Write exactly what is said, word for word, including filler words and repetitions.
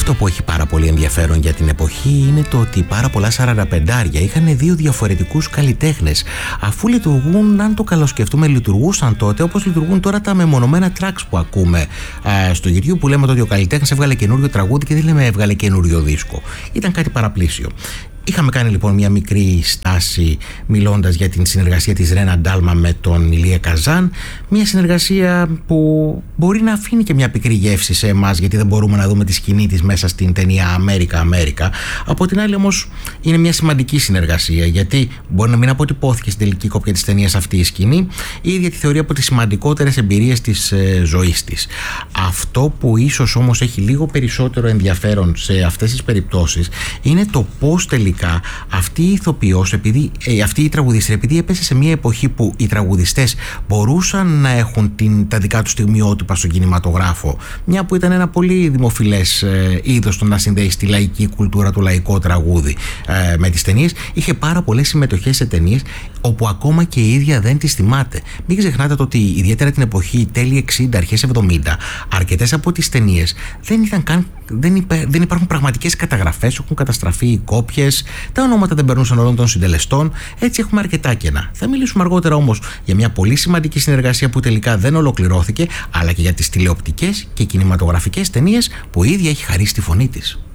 Αυτό που έχει πάρα πολύ ενδιαφέρον για την εποχή είναι το ότι πάρα πολλά σαρανταπεντάρια είχαν δύο διαφορετικούς καλλιτέχνες, αφού λειτουργούν, αν το καλοσκεφτούμε, λειτουργούσαν τότε όπως λειτουργούν τώρα τα μεμονωμένα tracks που ακούμε α, στο YouTube, που λέμε ότι ο καλλιτέχνης έβγαλε καινούριο τραγούδι και δεν λέμε έβγαλε καινούριο δίσκο. Ήταν κάτι παραπλήσιο. Είχαμε κάνει λοιπόν μια μικρή στάση μιλώντας για την συνεργασία της Ρένα Ντάλμα με τον Ηλία Καζάν, μια συνεργασία που μπορεί να αφήνει και μια πικρή γεύση σε εμάς, γιατί δεν μπορούμε να δούμε τη σκηνή της μέσα στην ταινία Αμέρικα Αμέρικα. Από την άλλη όμως είναι μια σημαντική συνεργασία, γιατί μπορεί να μην αποτυπώθηκε στην τελική κόπια της ταινίας αυτή η σκηνή, η ίδια τη θεωρεί από τις σημαντικότερες εμπειρίες της ε, ζωής της. Αυτό που ίσως όμως έχει λίγο περισσότερο ενδιαφέρον σε αυτές τις περιπτώσεις είναι το πώς τελικά αυτή η ηθοποιός, επειδή, ε, αυτή η τραγουδίστρια, επειδή έπεσε σε μια εποχή που οι τραγουδιστές μπορούσαν να έχουν την, τα δικά τους στιγμιότυπα στον κινηματογράφο, μια που ήταν ένα πολύ δημοφιλές ε, είδος το να συνδέει τη λαϊκή κουλτούρα, το λαϊκό τραγούδι ε, με τις ταινίες, είχε πάρα πολλές συμμετοχές σε ταινίες όπου ακόμα και η ίδια δεν τις θυμάται. Μην ξεχνάτε το ότι ιδιαίτερα την εποχή τέλη εξήντα, αρχές εβδομήντα, αρκετές από τις ταινίες δεν ήταν καν, δεν, υπά, δεν υπάρχουν πραγματικές καταγραφές, έχουν καταστραφεί οι κόπιες, τα ονόματα δεν περνούσαν όλων των συντελεστών, έτσι έχουμε αρκετά κενά. Θα μιλήσουμε αργότερα όμως για μια πολύ σημαντική συνεργασία που τελικά δεν ολοκληρώθηκε, αλλά και για τις τηλεοπτικές και κινηματογραφικές ταινίες που η ίδια έχει χαρίσει τη φωνή της.